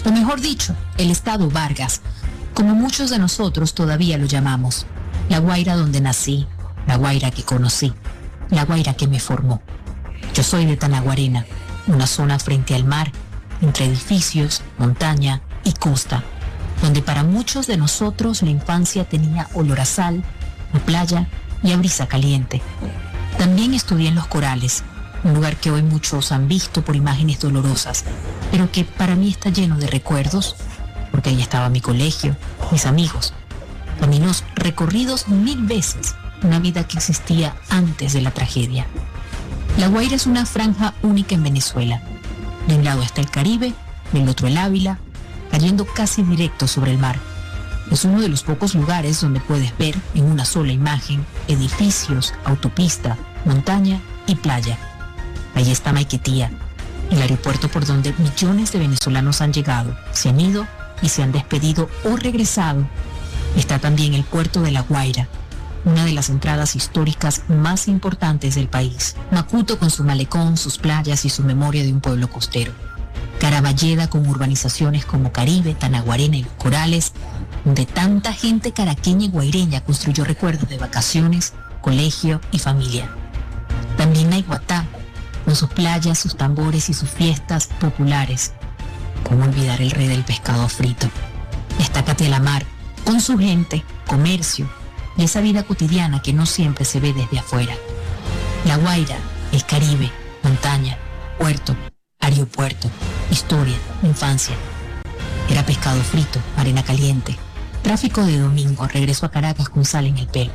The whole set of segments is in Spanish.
O mejor dicho, el estado Vargas, como muchos de nosotros todavía lo llamamos. La Guaira donde nací, la Guaira que conocí, la Guaira que me formó. Yo soy de Tanaguarena, una zona frente al mar, entre edificios, montaña y costa, donde para muchos de nosotros la infancia tenía olor a sal, a playa y a brisa caliente. También estudié en Los Corales, un lugar que hoy muchos han visto por imágenes dolorosas, pero que para mí está lleno de recuerdos, porque ahí estaba mi colegio, mis amigos, caminos recorridos 1000 veces, una vida que existía antes de la tragedia. La Guaira es una franja única en Venezuela. De un lado está el Caribe, del otro el Ávila, cayendo casi directo sobre el mar. Es uno de los pocos lugares donde puedes ver en una sola imagen edificios, autopista, montaña y playa. Ahí está Maiquetía, el aeropuerto por donde millones de venezolanos han llegado, se han ido y se han despedido o regresado. Está también el puerto de La Guaira, una de las entradas históricas más importantes del país. Macuto con su malecón, sus playas y su memoria de un pueblo costero. Caraballeda con urbanizaciones como Caribe, Tanaguarena y Los Corales, donde tanta gente caraqueña y guaireña construyó recuerdos de vacaciones, colegio y familia. También Naiguatá, con sus playas, sus tambores y sus fiestas populares. ¿Cómo olvidar el rey del pescado frito? Está Catelamar, con su gente, comercio y esa vida cotidiana que no siempre se ve desde afuera. La Guaira, el Caribe, montaña, puerto, aeropuerto, historia, infancia. Era pescado frito, arena caliente, tráfico de domingo, regreso a Caracas con sal en el pelo.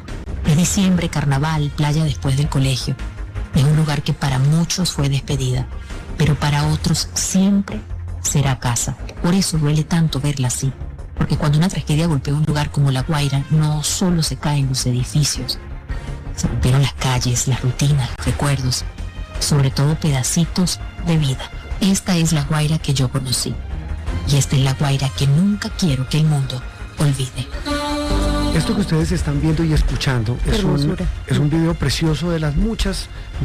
Es diciembre, carnaval, playa después del colegio. Es un lugar que para muchos fue despedida, pero para otros siempre será casa. Por eso duele tanto verla así, porque cuando una tragedia golpea un lugar como La Guaira, no solo se caen los edificios, se rompieron las calles, las rutinas, los recuerdos, sobre todo pedacitos de vida. Esta es La Guaira que yo conocí, y esta es La Guaira que nunca quiero que el mundo olvide. Esto que ustedes están viendo y escuchando es un video precioso de las muchas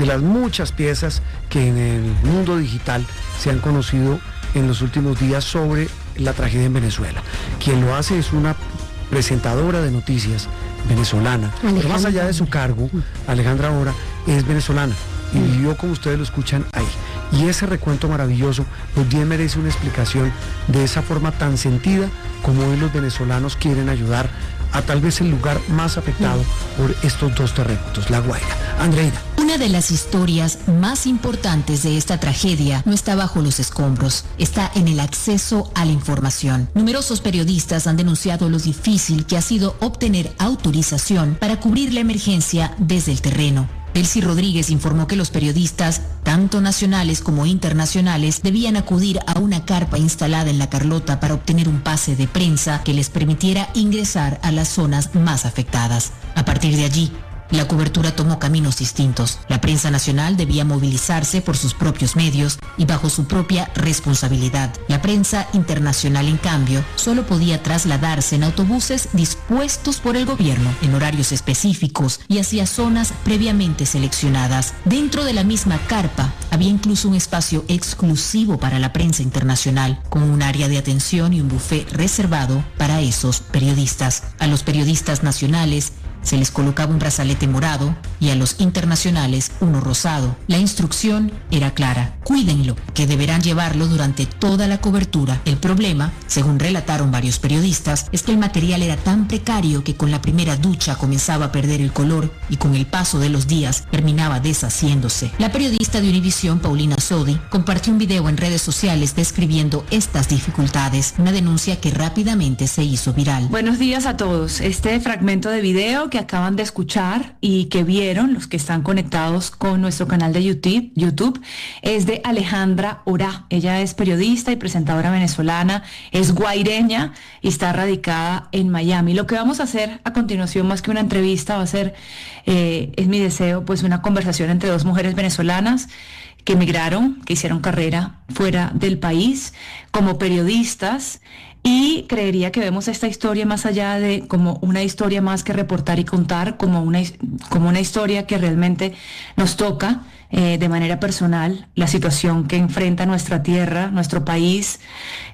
piezas que en el mundo digital se han conocido en los últimos días sobre la tragedia en Venezuela. Quien lo hace es una presentadora de noticias venezolana, pero más allá de su cargo, Alejandra Ora es venezolana y vivió, como ustedes lo escuchan, ahí. Y ese recuento maravilloso pues bien merece una explicación de esa forma tan sentida como hoy los venezolanos quieren ayudar a tal vez el lugar más afectado por estos dos terremotos, La Guaira. Andreina. Una de las historias más importantes de esta tragedia no está bajo los escombros, está en el acceso a la información. Numerosos periodistas han denunciado lo difícil que ha sido obtener autorización para cubrir la emergencia desde el terreno. Delcy Rodríguez informó que los periodistas, tanto nacionales como internacionales, debían acudir a una carpa instalada en La Carlota para obtener un pase de prensa que les permitiera ingresar a las zonas más afectadas. A partir de allí, la cobertura tomó caminos distintos. La prensa nacional debía movilizarse por sus propios medios y bajo su propia responsabilidad. La prensa internacional, en cambio, solo podía trasladarse en autobuses dispuestos por el gobierno, en horarios específicos y hacia zonas previamente seleccionadas. Dentro de la misma carpa había incluso un espacio exclusivo para la prensa internacional, con un área de atención y un buffet reservado para esos periodistas. A los periodistas nacionales se les colocaba un brazalete morado y a los internacionales uno rosado. La instrucción era clara: cuídenlo, que deberán llevarlo durante toda la cobertura. El problema, según relataron varios periodistas, es que el material era tan precario que con la primera ducha comenzaba a perder el color y con el paso de los días terminaba deshaciéndose. La periodista de Univisión, Paulina Sodi, compartió un video en redes sociales describiendo estas dificultades, una denuncia que rápidamente se hizo viral. Buenos días a todos. Este fragmento de video que acaban de escuchar y que vieron los que están conectados con nuestro canal de YouTube es de Alejandra Ora. Ella es periodista y presentadora venezolana, es guaireña y está radicada en Miami. Lo que vamos a hacer a continuación, más que una entrevista, va a ser, es mi deseo, pues una conversación entre dos mujeres venezolanas que emigraron, que hicieron carrera fuera del país como periodistas. Y creería que vemos esta historia más allá de como una historia más que reportar y contar, como una historia que realmente nos toca de manera personal, la situación que enfrenta nuestra tierra, nuestro país,